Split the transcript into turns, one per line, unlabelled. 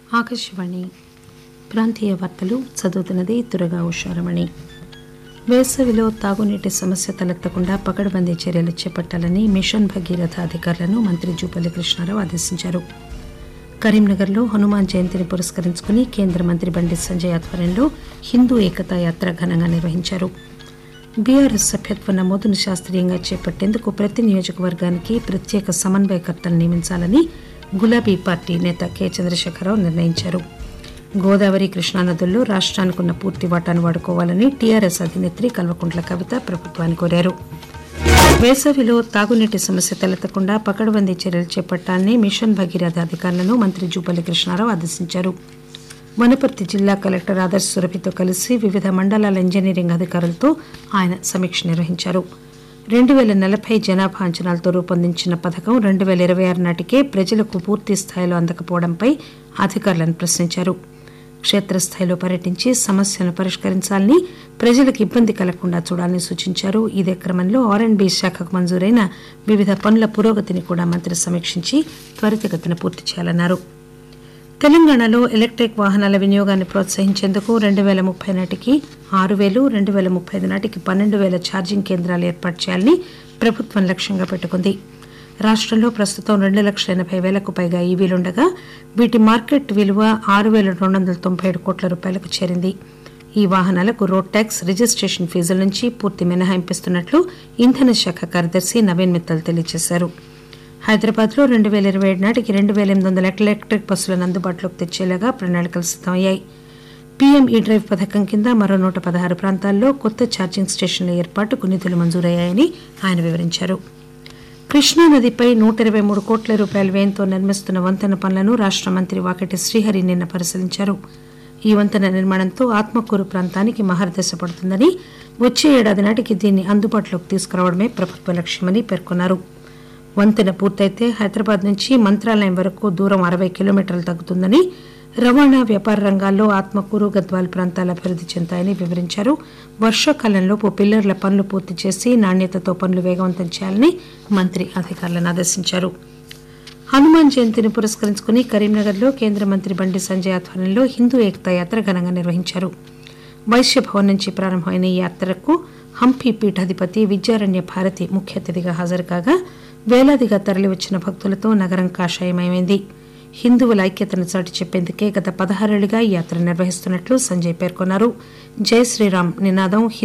ఆకాశవాణి ప్రాంతీయ వార్తలు చదువుతున్నది దుర్గా ఉషారమణి. వేసవిలో తాగునీటి సమస్య తలెత్తకుండా పకడ్బందీ చర్యలు చేపట్టాలని మిషన్ భగీరథ అధికారులను మంత్రి జూపల్లి కృష్ణారావు ఆదేశించారు. కరీంనగర్లో హనుమాన్ జయంతిని పురస్కరించుకుని కేంద్ర మంత్రి బండి సంజయ్ ఆధ్వర్యంలో హిందూ ఏకతా యాత్ర ఘనంగా నిర్వహించారు. బీఆర్ఎస్ సభ్యత్వ నమోదును శాస్త్రీయంగా చేపట్టేందుకు ప్రతి నియోజకవర్గానికి ప్రత్యేక సమన్వయకర్తలు నియమించాలని గులాబీ పార్టీ నేత కె చంద్రశేఖరరావు నిర్ణయించారు. గోదావరి కృష్ణానదుల్లో రాష్ట్రానికున్న పూర్తి వాటాను వాడుకోవాలని టీఆర్ఎస్ అధినేత్రి కల్వకుంట్ల కవిత ప్రభుత్వాన్ని కోరారు. వేసవిలో తాగునీటి సమస్య తలెత్తకుండా పకడ్బందీ చర్యలు చేపట్టాలని మిషన్ భగీరథ అధికారులను మంత్రి జూపల్లి కృష్ణారావు ఆదేశించారు. వనపర్తి జిల్లా కలెక్టర్ ఆదర్శ్ సురభితో కలిసి వివిధ మండలాల ఇంజనీరింగ్ అధికారులతో ఆయన సమీక్ష నిర్వహించారు. 2040 జనాభా అంచనాలతో రూపొందించిన పథకం 2026 నాటికే ప్రజలకు పూర్తి స్థాయిలో అందకపోవడంపై అధికారులను ప్రశ్నించారు. క్షేత్రస్థాయిలో పర్యటించి సమస్యలను పరిష్కరించాలని, ప్రజలకు ఇబ్బంది కలగకుండా చూడాలని సూచించారు. ఇదే క్రమంలో ఆర్అండ్బీ శాఖకు మంజూరైన వివిధ పనుల పురోగతిని కూడా మంత్రి సమీక్షించి త్వరితగతిన పూర్తి చేయాలన్నారు. తెలంగాణలో ఎలక్ట్రిక్ వాహనాల వినియోగాన్ని ప్రోత్సహించేందుకు 2030 నాటికి 6,000, 2035 నాటికి 12,000 ఛార్జింగ్ కేంద్రాలు ఏర్పాటు చేయాలని ప్రభుత్వం లక్ష్యంగా పెట్టుకుంది. రాష్టంలో ప్రస్తుతం 2,80,000కు పైగా ఈవీలుండగా వీటి మార్కెట్ విలువ 6,297 కోట్ల రూపాయలకు చేరింది. ఈ వాహనాలకు రోడ్ ట్యాక్స్, రిజిస్ట్రేషన్ ఫీజుల నుంచి పూర్తి మినహాయింపిస్తున్నట్లు ఇంధన శాఖ కార్యదర్శి నవీన్ మిత్తల్ తెలియజేశారు. హైదరాబాద్లో 2027 నాటికి 2,800 ఎలక్ట్రిక్ బస్సులను అందుబాటులోకి తెచ్చేలాగా ప్రణాళికలు సిద్దమయ్యాయి. పీఎం ఈ డ్రైవ్ పథకం కింద మరో 116 ప్రాంతాల్లో కొత్త ఛార్జింగ్ స్టేషన్ల ఏర్పాటుకు నిధులు మంజూరయ్యాయని ఆయన వివరించారు. కృష్ణానదిపై 123 కోట్ల రూపాయల వ్యయంతో నిర్మిస్తున్న వంతెన పనులను రాష్ట మంత్రి వాకటి శ్రీహరి నిన్న పరిశీలించారు. ఈ వంతెన నిర్మాణంతో ఆత్మకూరు ప్రాంతానికి మహర్దశ పడుతుందని, వచ్చే ఏడాది నాటికి దీన్ని అందుబాటులోకి తీసుకురావడమే ప్రభుత్వ లక్ష్యమని పేర్కొన్నారు. వంతెన పూర్తయితే హైదరాబాద్ నుంచి మంత్రాలయం వరకు దూరం 60 కిలోమీటర్లు తగ్గుతుందని, రవాణా, వ్యాపార రంగాల్లో ఆత్మకూరు, గద్వాల్ ప్రాంతాలు అభివృద్ది చెందాయని వివరించారు. వర్షాకాలంలోపు పిల్లర్ల పనులు పూర్తి చేసి నాణ్యతతో పనులు వేగవంతం చేయాలని మంత్రి అధికారులను ఆదేశించారు. హనుమాన్ జయంతిని పురస్కరించుకుని కరీంనగర్లో కేంద్ర మంత్రి బండి సంజయ్ ఆధ్వర్యంలో హిందూ ఏకతా యాత్ర ఘనంగా నిర్వహించారు. వైశ్య భవన్ నుంచి ప్రారంభమైన ఈ యాత్రకు హంపి పీఠాధిపతి విద్యారణ్య భారతి ముఖ్య అతిథిగా హాజరు కాగా వేలాదిగా తరలివచ్చిన భక్తులతో నగరం కాషాయమయమైంది. హిందువుల ఐక్యతను చాటి చెప్పేందుకే గత 16 ఏళ్లుగా ఈ యాత్ర నిర్వహిస్తున్నట్లు సంజయ్ పేర్కొన్నారు. జై శ్రీరామ్ నినాదం